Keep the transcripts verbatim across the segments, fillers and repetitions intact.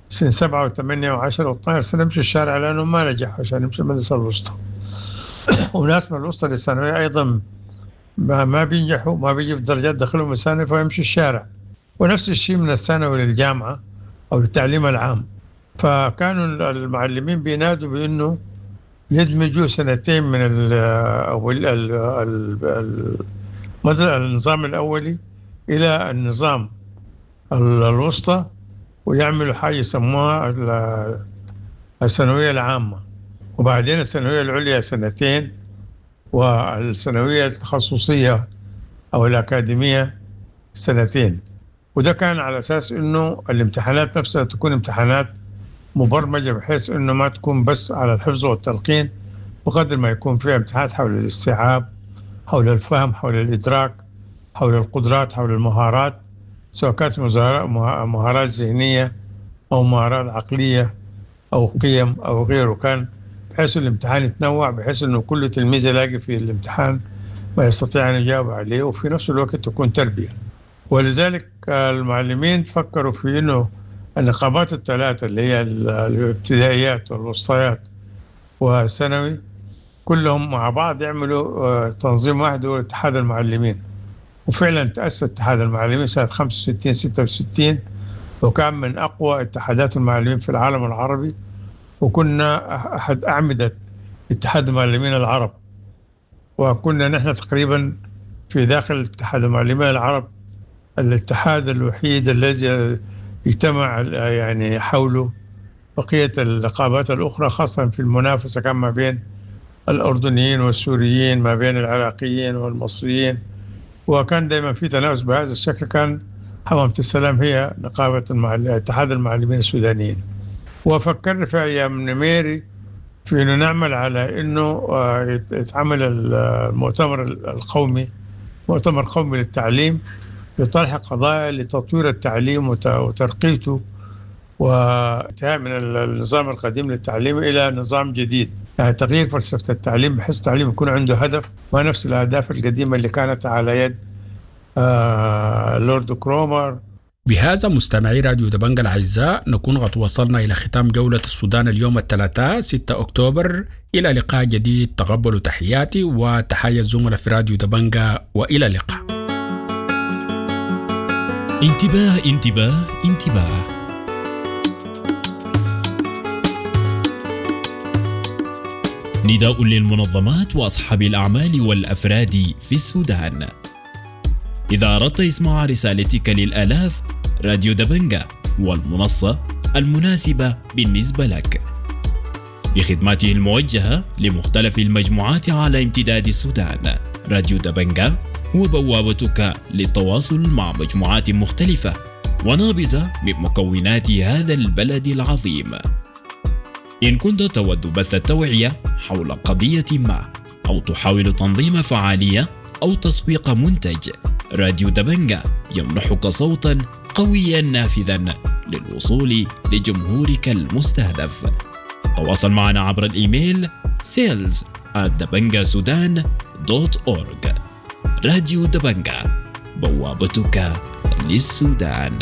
سنة سبعة وثمانية وعشرة واثناشر سنة يمشوا الشارع لأنه ما نجحوا عشان يمشوا المدرسة الوسطى. وناس من الوسطى للثانوية أيضا ما, ما بينجحوا، ما بيجوا بدرجات دخلهم الثانوي فيمشوا الشارع. ونفس الشيء من الثانوي للجامعة أو للتعليم العام. فكانوا المعلمين بينادوا بأنه يدمجوا سنتين من ال أو ال ال ال النظام الأولي إلى النظام الوسطى، ويعملوا حاجة يسموها الثانوية العامة، وبعدين الثانوية العليا سنتين، والثانوية التخصصية أو الأكاديمية سنتين. وده كان على أساس أنه الامتحانات نفسها تكون امتحانات مبرمجة، بحيث أنه ما تكون بس على الحفظ والتلقين، بقدر ما يكون فيها امتحانات حول الاستيعاب، حول الفهم، حول الإدراك، حول القدرات، حول المهارات، سواء كانت مهارات ذهنية أو مهارات عقلية أو قيم أو غيره. كان بحيث الامتحان يتنوع، بحيث أنه كل تلميذ يلاقي في الامتحان ما يستطيع أن يجاوب عليه، وفي نفس الوقت تكون تربية. ولذلك المعلمين فكروا في أنه النقابات الثلاثة اللي هي الابتدائيات والوسطيات والثانوي كلهم مع بعض يعملوا تنظيم واحد هو اتحاد المعلمين. وفعلا تأسس اتحاد المعلمين سنة خمسة وستين ستة وستين، وكان من أقوى اتحادات المعلمين في العالم العربي، وكنا أحد أعمدة اتحاد المعلمين العرب. وكنا نحن تقريبا في داخل اتحاد المعلمين العرب الاتحاد الوحيد الذي يجتمع يعني حوله بقية النقابات الأخرى، خاصة في المنافسة كان ما بين الأردنيين والسوريين، ما بين العراقيين والمصريين، وكان دائما في تنافس بهذا الشكل. كان حمامة السلام هي نقابة اتحاد المعلمين السودانيين. وفكرنا في أيام نميري في أنه نعمل على أنه يتعمل المؤتمر القومي، مؤتمر قومي للتعليم، لطرح قضايا لتطوير التعليم وترقيته وانتهاء من النظام القديم للتعليم إلى نظام جديد، يعني تغيير فلسفة التعليم بحيث التعليم يكون عنده هدف، ما نفس الأهداف القديمة اللي كانت على يد آه لورد كرومر. بهذا مستمعي راديو دبنجة الأعزاء نكون قد وصلنا إلى ختام جولة السودان اليوم الثلاثاء ستة أكتوبر. إلى لقاء جديد، تقبلوا تحياتي وتحية الزملاء في راديو دبنجة، وإلى اللقاء. انتباه انتباه انتباه، نداء للمنظمات وأصحاب الأعمال والأفراد في السودان. إذا أردت إسماع رسالتك للآلاف، راديو دبنجة هو المنصة المناسبة بالنسبة لك، بخدماته الموجهة لمختلف المجموعات على امتداد السودان. راديو دبنجة هو بوابتك للتواصل مع مجموعات مختلفة ونابضة من مكونات هذا البلد العظيم. إن كنت تود بث التوعية حول قضية ما، أو تحاول تنظيم فعالية أو تسويق منتج، راديو دبنجة يمنحك صوتا قويا نافذا للوصول لجمهورك المستهدف. تواصل معنا عبر الإيميل sales at dabangasudan دوت أورج. راديو دبنجة، بوابتك للسودان.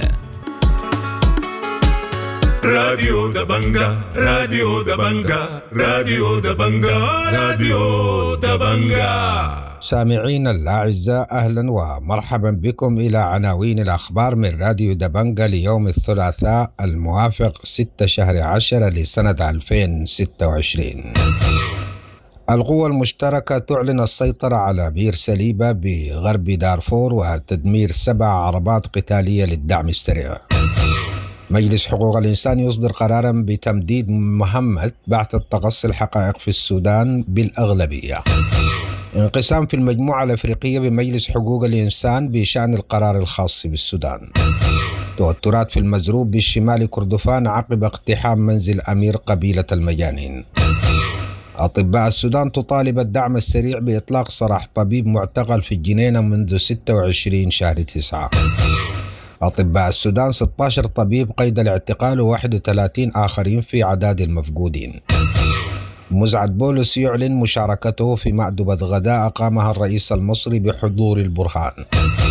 راديو دبنجة، راديو دبنجة، راديو دبنجة، راديو دبنجة. سامعين الأعزاء، أهلا ومرحبا بكم إلى عناوين الأخبار من راديو دبنجة ليوم الثلاثاء الموافق ستة شهر عشرة لسنة ألفين وستة وعشرين. القوى المشتركة تعلن السيطرة على بير سليبة بغرب دارفور وتدمير سبع عربات قتالية للدعم السريع. مجلس حقوق الإنسان يصدر قرارا بتمديد مهمة بعث التقصي الحقائق في السودان بالأغلبية. انقسام في المجموعة الأفريقية بمجلس حقوق الإنسان بشأن القرار الخاص بالسودان. توترات في المزروب بالشمال كردفان عقب اقتحام منزل أمير قبيلة المجانين. أطباء السودان تطالب الدعم السريع بإطلاق سراح طبيب معتقل في الجنينة منذ ستة وعشرين شهر تسعة. أطباء السودان ستة عشر طبيب قيد الاعتقال وواحد وثلاثين آخرين في عداد المفقودين. مزعد بولس يعلن مشاركته في مأدبة غداء أقامها الرئيس المصري بحضور البرهان.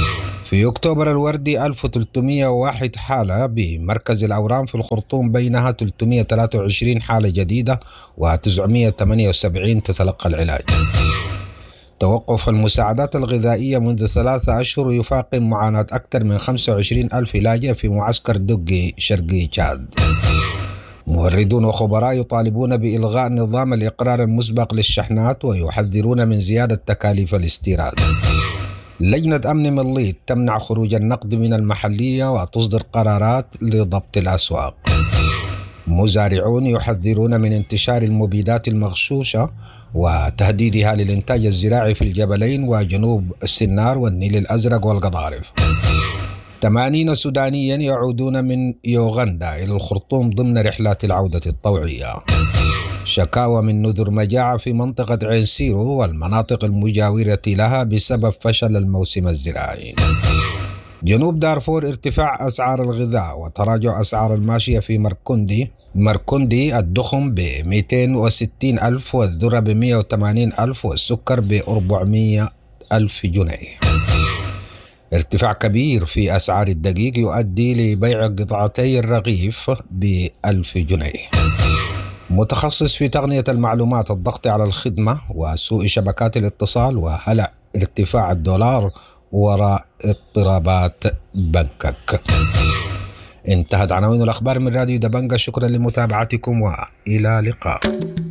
في أكتوبر الوردي ألف وثلاثمئة وواحد حالة بمركز الأورام في الخرطوم، بينها ثلاثمئة وثلاثة وعشرين حالة جديدة وتسعمئة وثمانية وسبعين تتلقى العلاج. توقف المساعدات الغذائية منذ ثلاثة أشهر يفاقم معاناة أكثر من خمسة وعشرين ألف لاجئ في معسكر دقي شرقي تشاد. موردون وخبراء يطالبون بإلغاء نظام الإقرار المسبق للشحنات ويحذرون من زيادة تكاليف الاستيراد. لجنة أمن مليط تمنع خروج النقد من المحلية وتصدر قرارات لضبط الأسواق. مزارعون يحذرون من انتشار المبيدات المغشوشة وتهديدها للإنتاج الزراعي في الجبلين وجنوب السنار والنيل الأزرق والقضارف. ثمانين سودانيا يعودون من يوغندا إلى الخرطوم ضمن رحلات العودة الطوعية. شكاوى من نذر مجاعة في منطقة عين سيرو والمناطق المجاورة لها بسبب فشل الموسم الزراعي. جنوب دارفور ارتفاع أسعار الغذاء وتراجع أسعار الماشية في مركندي مركندي الدخن ب مئتين وستين ألف والذرة ب مئة وثمانين ألف والسكر ب أربعمئة ألف جنيه. ارتفاع كبير في أسعار الدقيق يؤدي لبيع قطعتي الرغيف بألف جنيه. متخصص في تقنية المعلومات الضغط على الخدمة وسوء شبكات الاتصال وهلع ارتفاع الدولار وراء اضطرابات بنكك. انتهت عناوين الأخبار من راديو دبنجة. شكرا لمتابعتكم وإلى اللقاء.